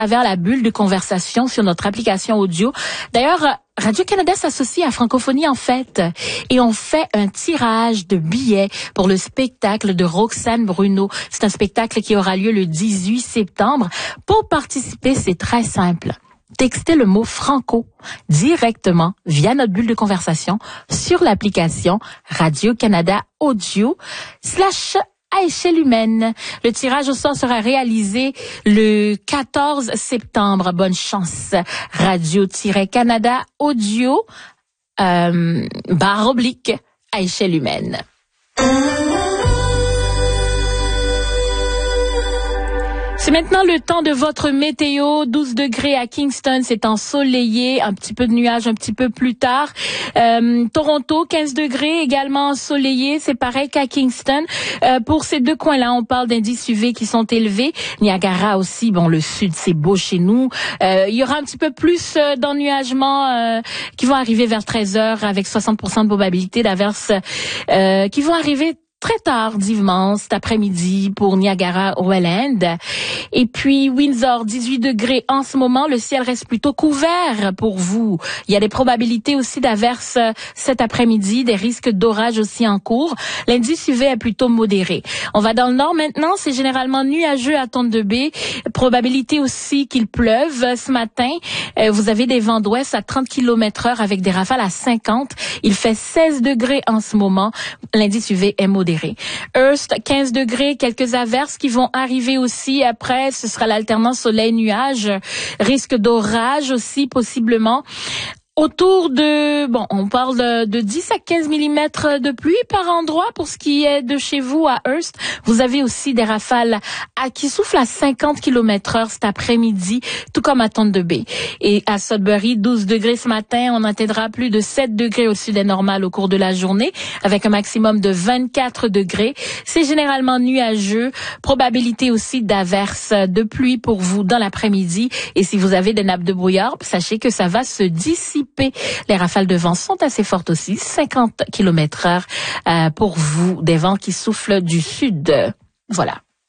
travers la bulle de conversation sur notre application audio. D'ailleurs, Radio-Canada s'associe à Francophonie en Fête et on fait un tirage de billets pour le spectacle de Roxane Bruno. C'est un spectacle qui aura lieu le 18 septembre. Pour participer, c'est très simple. Textez le mot Franco directement via notre bulle de conversation sur l'application Radio-Canada Audio / à échelle humaine. Le tirage au sort sera réalisé le 14 septembre. Bonne chance. Radio-Canada Audio / à échelle humaine. C'est maintenant le temps de votre météo. 12 degrés à Kingston, c'est ensoleillé, un petit peu de nuages un petit peu plus tard. Toronto, 15 degrés, également ensoleillé, c'est pareil qu'à Kingston. Pour ces deux coins-là, on parle d'indices UV qui sont élevés. Niagara aussi, bon, le sud, c'est beau chez nous. Il y aura un petit peu plus d'ennuagements qui vont arriver vers 13h avec 60% de probabilité d'averses qui vont arriver très tardivement cet après-midi pour Niagara-Welland. Et puis Windsor, 18 degrés en ce moment. Le ciel reste plutôt couvert pour vous. Il y a des probabilités aussi d'averses cet après-midi, des risques d'orage aussi en cours. L'indice UV est plutôt modéré. On va dans le nord maintenant. C'est généralement nuageux à Thunder Bay. Probabilité aussi qu'il pleuve ce matin. Vous avez des vents d'ouest à 30 km/h avec des rafales à 50. Il fait 16 degrés en ce moment. L'indice UV est modéré. Hearst, 15 degrés, quelques averses qui vont arriver aussi. Après, ce sera l'alternance soleil-nuage. Risque d'orage aussi, possiblement. Autour de, on parle de 10 à 15 mm de pluie par endroit pour ce qui est de chez vous à Hearst. Vous avez aussi des rafales qui soufflent à 50 km/h cet après-midi, tout comme à Thunder Bay. Et à Sudbury, 12 degrés ce matin, on atteindra plus de 7 degrés au-dessus des normales au cours de la journée, avec un maximum de 24 degrés. C'est généralement nuageux, probabilité aussi d'averses de pluie pour vous dans l'après-midi. Et si vous avez des nappes de brouillard, sachez que ça va se dissiper. Les rafales de vent sont assez fortes aussi, 50 km/h pour vous, des vents qui soufflent du sud. Voilà.